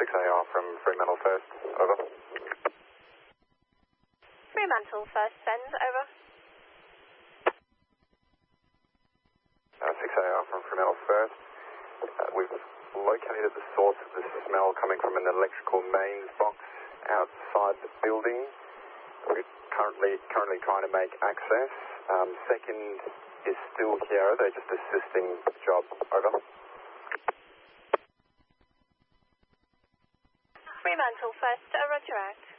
6AR from Fremantle First, over. Fremantle First, send, over. 6AR from Fremantle First. We've located the source of the smell coming from an electrical mains box outside the building. We're currently trying to make access. Second is still here. They're just assisting the job. Over. Fremantle First, roger out.